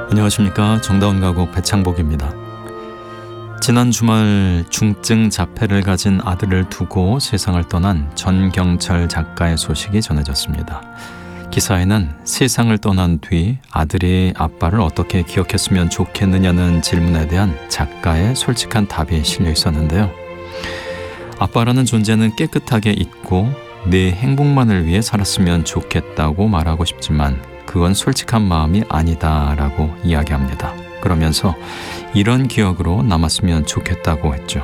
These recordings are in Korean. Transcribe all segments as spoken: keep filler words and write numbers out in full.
안녕하십니까. 정다운 가곡 배창복입니다. 지난 주말 중증 자폐를 가진 아들을 두고 세상을 떠난 전경철 작가의 소식이 전해졌습니다. 기사에는 세상을 떠난 뒤 아들이 아빠를 어떻게 기억했으면 좋겠느냐는 질문에 대한 작가의 솔직한 답이 실려 있었는데요. 아빠라는 존재는 깨끗하게 잊고 내 행복만을 위해 살았으면 좋겠다고 말하고 싶지만 그건 솔직한 마음이 아니다라고 이야기합니다. 그러면서 이런 기억으로 남았으면 좋겠다고 했죠.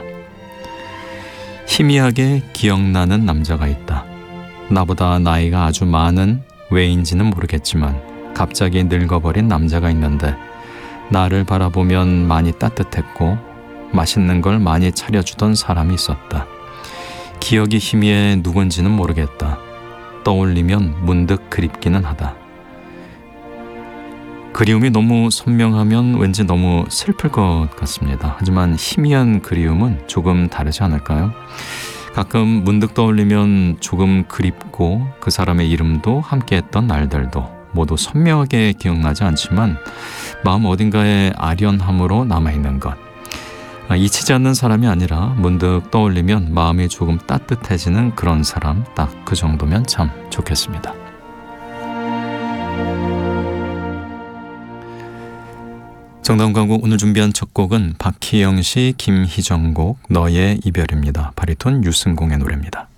희미하게 기억나는 남자가 있다. 나보다 나이가 아주 많은, 왜인지는 모르겠지만 갑자기 늙어버린 남자가 있는데 나를 바라보면 많이 따뜻했고 맛있는 걸 많이 차려주던 사람이 있었다. 기억이 희미해 누군지는 모르겠다. 떠올리면 문득 그립기는 하다. 그리움이 너무 선명하면 왠지 너무 슬플 것 같습니다. 하지만 희미한 그리움은 조금 다르지 않을까요? 가끔 문득 떠올리면 조금 그립고 그 사람의 이름도 함께했던 날들도 모두 선명하게 기억나지 않지만 마음 어딘가에 아련함으로 남아있는 것. 잊히지 않는 사람이 아니라 문득 떠올리면 마음이 조금 따뜻해지는 그런 사람, 딱 그 정도면 참 좋겠습니다. 정다운 가곡 오늘 준비한 첫 곡은 박희영 씨, 김희정 곡 너의 이별입니다. 바리톤 유승공의 노래입니다.